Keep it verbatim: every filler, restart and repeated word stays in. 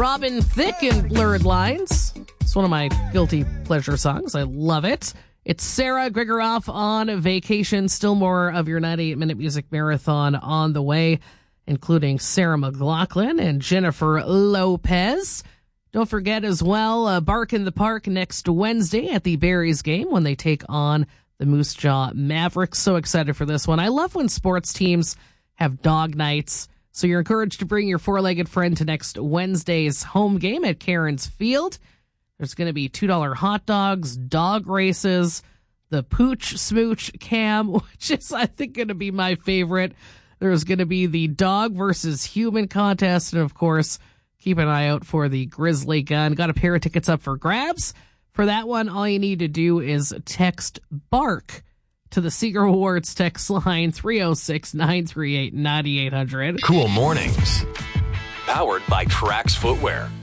Robin Thicke and Blurred Lines. It's one of my guilty pleasure songs. I love it. It's Sarah Grigoroff on vacation. Still more of your ninety-eight minute music marathon on the way, including Sarah McLachlan and Jennifer Lopez. Don't forget as well, uh, Bark in the Park next Wednesday at the Berries game when they take on the Moose Jaw Mavericks. So excited for this one. I love when sports teams have dog nights. So you're encouraged to bring your four-legged friend to next Wednesday's home game at Cairns Field. There's going to be two dollar hot dogs, dog races, the Pooch Smooch Cam, which is, I think, going to be my favorite. There's going to be the dog versus human contest. And, of course, keep an eye out for the Grizzly Gun. Got a pair of tickets up for grabs. For that one, all you need to do is text BARK to the Seeger Awards text line three oh six, nine three eight, nine eight hundred. Cool Mornings. Powered by Trax Footwear.